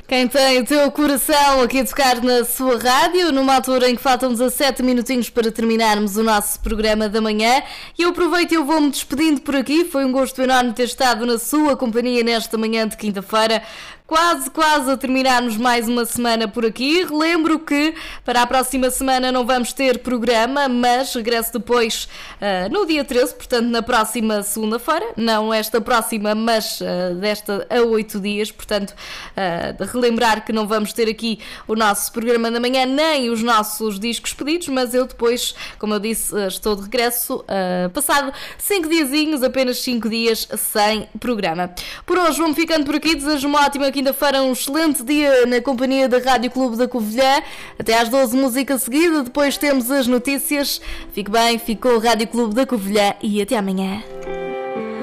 Quem tem o teu coração aqui a tocar na sua rádio, numa altura em que faltam 17 minutinhos para terminarmos o nosso programa da manhã. E eu aproveito e eu vou-me despedindo por aqui. Foi um gosto enorme ter estado na sua companhia nesta manhã de quinta-feira. Quase a terminarmos mais uma semana por aqui. Relembro que para a próxima semana não vamos ter programa, mas regresso depois no dia 13, portanto na próxima segunda-feira. Não esta próxima, mas desta a 8 dias. Portanto, relembrar que não vamos ter aqui o nosso programa da manhã, nem os nossos discos pedidos, mas eu depois, como eu disse, estou de regresso passado 5 diazinhos, apenas 5 dias sem programa. Por hoje vou-me ficando por aqui, desejo uma ótima quinta-feira, um excelente dia na companhia da Rádio Clube da Covilhã. Até às 12, música seguida, depois temos as notícias. Fique bem, ficou a Rádio Clube da Covilhã e até amanhã.